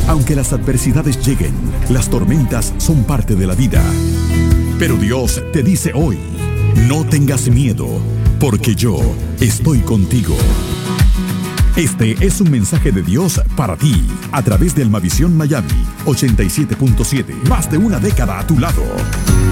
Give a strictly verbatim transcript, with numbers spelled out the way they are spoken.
Aunque las adversidades lleguen, las tormentas son parte de la vida. Pero Dios te dice hoy, no tengas miedo, porque yo estoy contigo. Este es un mensaje de Dios para ti, a través de Almavisión Miami ochenta y siete punto siete. Más de una década a tu lado.